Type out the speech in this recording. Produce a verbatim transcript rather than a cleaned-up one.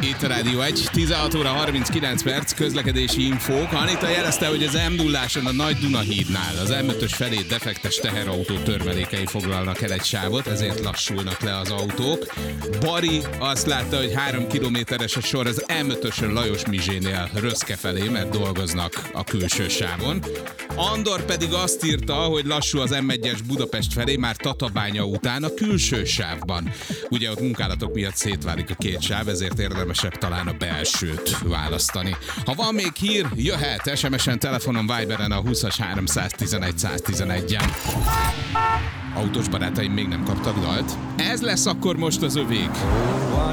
Itt a Rádió egy, tizenhat óra harminckilenc perc, közlekedési infók. Anita jelezte, hogy az em nulláson a Nagy Dunahídnál az em ötös felé defektes teherautó törmelékei foglalnak el egy sávot, ezért lassulnak le az autók. Bari azt látta, hogy három kilométeres a sor az em ötösön Lajos Mizsénél Röszke felé, mert dolgoznak a külső sávon. Andor pedig azt írta, hogy lassú az em egyes Budapest felé, már Tatabánya után a külső sávban. Ugye ott munkálatok miatt szétválik a két sáv, ezért érdemesebb talán a belsőt választani. Ha van még hír, jöhet es em esen, telefonon, Viberen a húszas háromszáztizenegy száztizenegyen. Autós barátaim még nem kaptak dalt. Ez lesz akkor most az övék.